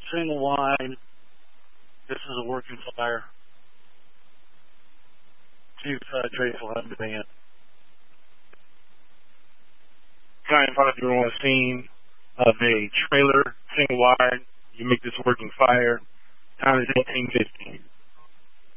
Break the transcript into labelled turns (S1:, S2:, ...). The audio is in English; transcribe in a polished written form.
S1: single wide. This is a working fire. Two trace will have demand. 9-5, you're on the scene of a trailer, single wide. You make this working fire. Time is 1850.